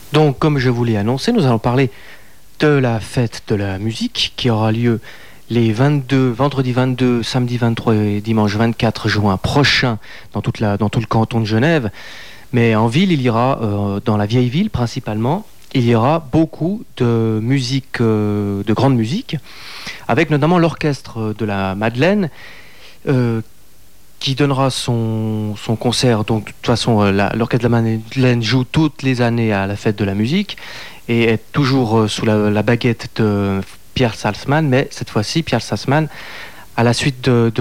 Donc, comme je vous l'ai annoncé, nous allons parler de la fête de la musique qui aura lieu les vendredi 22, samedi 23 et dimanche 24 juin prochains dans tout le canton de Genève. Mais en ville, il y aura, dans la vieille ville principalement, il y aura beaucoup de musique, de grande musique, avec notamment l'orchestre de la Madeleine, qui donnera son concert. Donc, de toute façon, l'orchestre de la Madeleine joue toutes les années à la fête de la musique et est toujours sous la baguette de Pierre Salzman, mais cette fois-ci, Pierre Salzman, à la suite de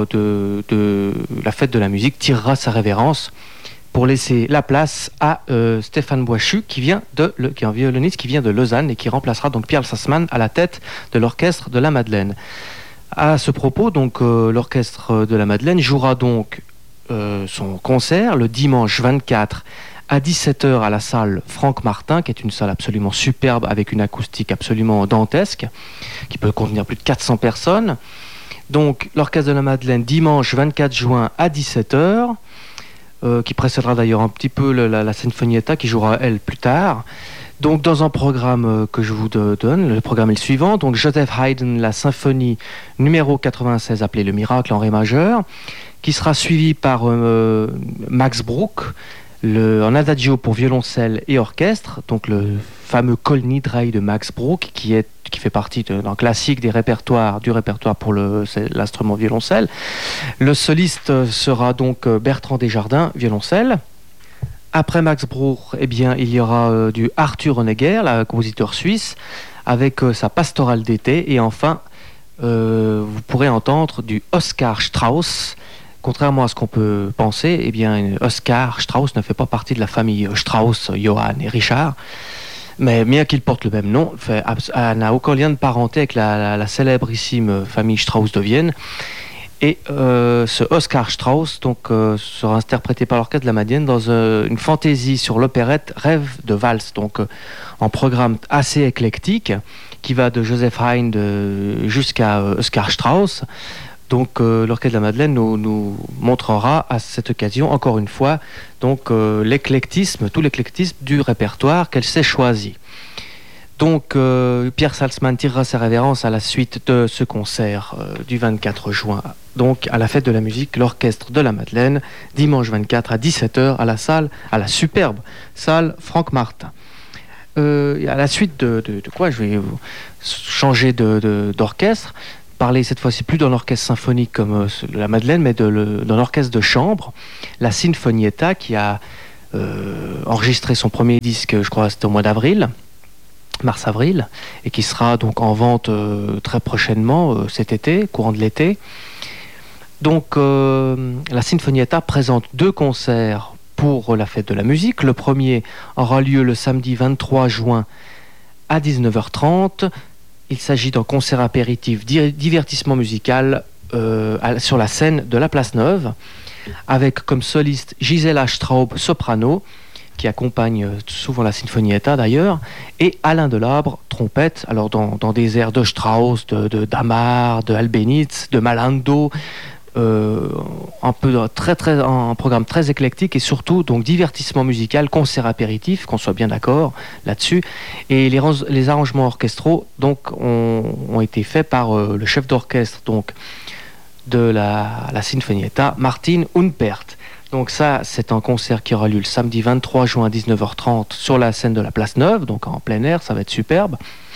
la fête de la musique, tirera sa révérence pour laisser la place à Stéphane Boischu, qui est un violoniste qui vient de Lausanne et qui remplacera donc Pierre Salzman à la tête de l'orchestre de la Madeleine. À ce propos, donc, l'orchestre de la Madeleine jouera donc son concert le dimanche 24 à 17h à la salle Franck Martin, qui est une salle absolument superbe avec une acoustique absolument dantesque, qui peut contenir plus de 400 personnes. Donc, l'orchestre de la Madeleine, dimanche 24 juin à 17h, qui précédera d'ailleurs un petit peu la Sinfonietta, qui jouera, elle, plus tard. Donc, dans un programme que je vous donne, le programme est le suivant. Donc, Joseph Haydn, la symphonie numéro 96, appelée Le Miracle en ré majeur, qui sera suivi par Max Bruch, en adagio pour violoncelle et orchestre, donc le fameux Kol Nidrei de Max Bruch, qui fait partie d'un classique du répertoire pour l'instrument violoncelle. Le soliste sera donc Bertrand Desjardins, violoncelle. Après Max Bruch, eh bien, il y aura du Arthur Honegger, le compositeur suisse, avec sa pastorale d'été. Et enfin, vous pourrez entendre du Oskar Strauss. Contrairement à ce qu'on peut penser, eh bien, Oskar Strauss ne fait pas partie de la famille Strauss, Johann et Richard. Mais bien qu'il porte le même nom, n'a aucun lien de parenté avec la célébrissime famille Strauss de Vienne. Et ce Oskar Strauss donc, sera interprété par l'orchestre de la Madeleine dans une fantaisie sur l'opérette Rêve de valse, donc en programme assez éclectique qui va de Joseph Haydn jusqu'à Oskar Strauss. Donc l'orchestre de la Madeleine nous montrera à cette occasion encore une fois donc tout l'éclectisme du répertoire qu'elle s'est choisi. Donc, Pierre Salzman tirera sa révérence à la suite de ce concert du 24 juin. Donc, à la fête de la musique, l'orchestre de la Madeleine, dimanche 24 à 17h à la superbe salle Franck Martin. À la suite de quoi je vais changer d'orchestre, parler cette fois-ci plus d'un orchestre symphonique comme la Madeleine, mais d'un orchestre de chambre, la Sinfonietta, qui a enregistré son premier disque, je crois c'était au mois d'avril. Mars-avril, et qui sera donc en vente très prochainement cet été, courant de l'été. Donc la Sinfonietta présente 2 concerts pour la fête de la musique. Le premier aura lieu le samedi 23 juin à 19h30. Il s'agit d'un concert apéritif divertissement musical sur la scène de la Place Neuve, avec comme soliste Gisela Straub, soprano, qui accompagne souvent la Sinfonietta d'ailleurs, et Alain Delabre, trompette, alors dans des airs de Strauss, de Damar, de Albéniz, de Malando, un programme très éclectique et surtout donc divertissement musical, concert apéritif, qu'on soit bien d'accord là-dessus. Et les arrangements orchestraux donc ont été faits par le chef d'orchestre donc de la Sinfonietta, Martin Unpert. Donc ça, c'est un concert qui aura lieu le samedi 23 juin à 19h30 sur la scène de la Place Neuve, donc en plein air, ça va être superbe.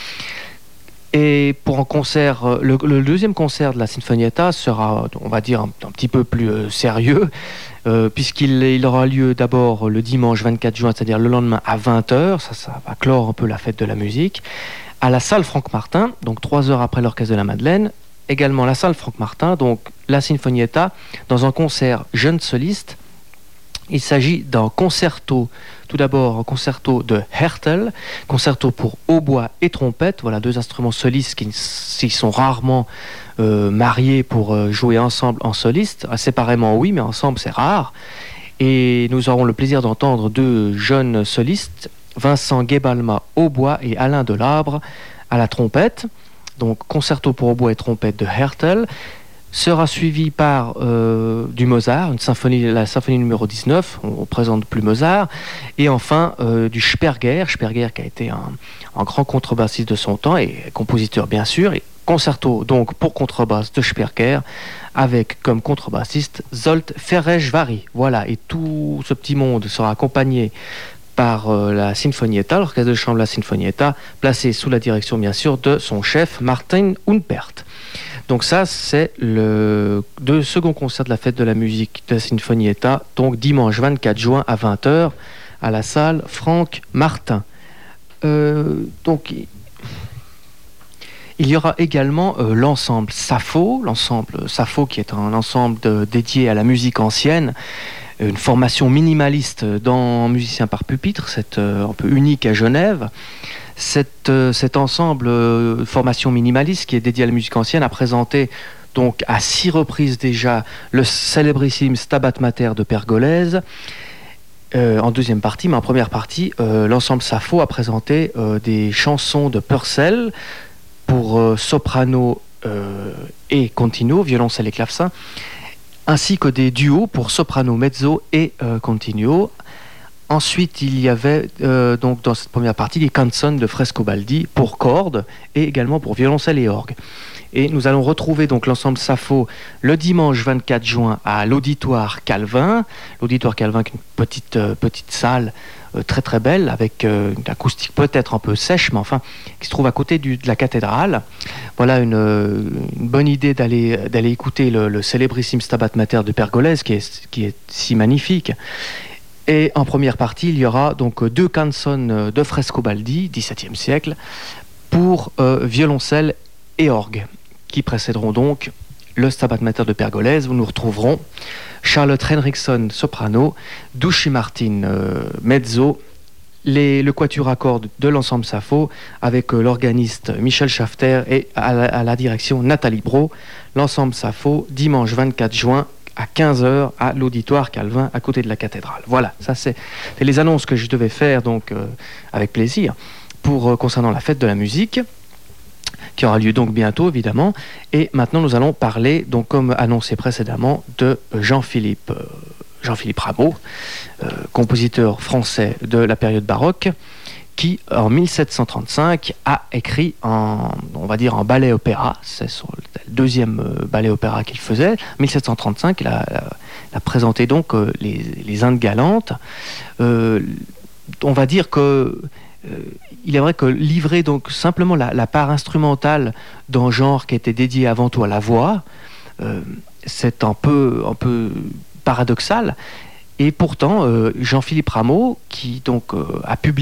Et pour un concert, le deuxième concert de la Sinfonietta sera, on va dire, un petit peu plus sérieux, puisqu'il aura lieu d'abord le dimanche 24 juin, c'est-à-dire le lendemain à 20h, ça va clore un peu la fête de la musique, à la salle Franck Martin, donc 3 heures après l'orchestre de la Madeleine. Également la salle Franck Martin, donc la Sinfonietta, dans un concert jeune soliste. Il s'agit d'un concerto, tout d'abord un concerto de Hertel, concerto pour hautbois et trompette, voilà 2 instruments solistes qui sont rarement mariés pour jouer ensemble en soliste, séparément oui, mais ensemble c'est rare. Et nous aurons le plaisir d'entendre 2 jeunes solistes, Vincent Guébalma hautbois et Alain Delabre à la trompette. Donc concerto pour hautbois et trompette de Hertel. sera suivi par du Mozart, la symphonie numéro 19, on présente plus Mozart, et enfin du Sperger qui a été un grand contrebassiste de son temps et compositeur bien sûr, et concerto donc pour contrebasse de Sperger avec comme contrebassiste Zsolt Ferejvári. Voilà, et tout ce petit monde sera accompagné par la Sinfonietta, l'orchestre de chambre de la Sinfonietta, placé sous la direction bien sûr de son chef Martin Humpert. Donc ça, c'est le second concert de la fête de la musique de la Sinfonietta, donc dimanche 24 juin à 20h à la salle Franck Martin. Donc il y aura également l'ensemble Sappho qui est un ensemble dédié à la musique ancienne, une formation minimaliste dans musiciens par pupitre, c'est un peu unique à Genève. Cet ensemble formation minimaliste qui est dédié à la musique ancienne a présenté donc à 6 reprises déjà le célébrissime Stabat Mater de Pergolèse en deuxième partie, mais en première partie l'ensemble Sappho a présenté des chansons de Purcell pour soprano et continuo, violoncelle et clavecin, ainsi que des duos pour soprano, mezzo et continuo. Ensuite, il y avait donc dans cette première partie des canzoni de Frescobaldi pour cordes et également pour violoncelle et orgue. Et nous allons retrouver donc l'ensemble Sappho le dimanche 24 juin à l'Auditoire Calvin. L'Auditoire Calvin, qui est une petite salle très très belle avec une acoustique peut-être un peu sèche, mais enfin qui se trouve à côté de la cathédrale. Voilà une bonne idée d'aller écouter le célébrissime Stabat Mater de Pergolèse qui est si magnifique. Et en première partie, il y aura donc 2 canzoni de Frescobaldi, XVIIe siècle, pour violoncelle et orgue, qui précéderont donc le Stabat Mater de Pergolèse, où nous retrouverons Charlotte Henriksson, soprano, Duchy Martin, mezzo, le quatuor à cordes de l'ensemble Sappho, avec l'organiste Michel Schafter et à la direction Nathalie Brault. L'ensemble Sappho, dimanche 24 juin, à 15h à l'Auditoire Calvin à côté de la cathédrale. Voilà, ça c'est les annonces que je devais faire donc avec plaisir pour concernant la fête de la musique qui aura lieu donc bientôt évidemment. Et maintenant nous allons parler donc comme annoncé précédemment de Jean-Philippe Rameau, compositeur français de la période baroque, qui en 1735 a écrit un ballet-opéra. C'est le deuxième ballet-opéra qu'il faisait. En 1735, il a présenté donc les Indes galantes. On va dire que il est vrai que livrer donc simplement la part instrumentale d'un genre qui était dédié avant tout à la voix, c'est un peu paradoxal. Et pourtant, Jean-Philippe Rameau, qui donc a publié